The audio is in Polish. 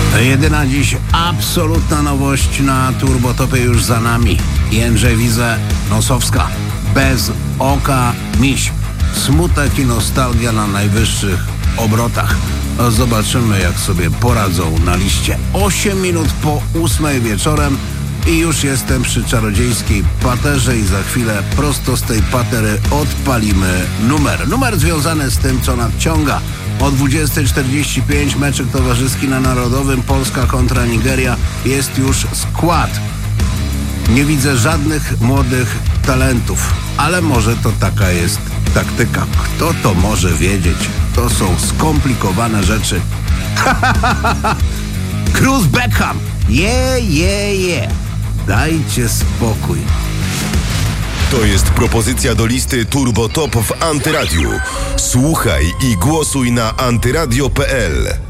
Jedyna dziś absolutna nowość na Turbotopie już za nami. Jędrzej Wize-Nosowska. Bez oka miś. Smutek i nostalgia na najwyższych obrotach. Zobaczymy, jak sobie poradzą na liście. 8 minut po 8 wieczorem i już jestem przy czarodziejskiej paterze i za chwilę prosto z tej patery odpalimy numer związany z tym, co nadciąga. O 20:45 meczek towarzyski na Narodowym, Polska kontra Nigeria. Jest już skład. Nie widzę żadnych młodych talentów, ale może to taka jest taktyka. Kto to może wiedzieć? To są skomplikowane rzeczy. Cruz Beckham! Yeah. Dajcie spokój. To jest propozycja do listy Turbo Top w Antyradiu. Słuchaj i głosuj na antyradio.pl.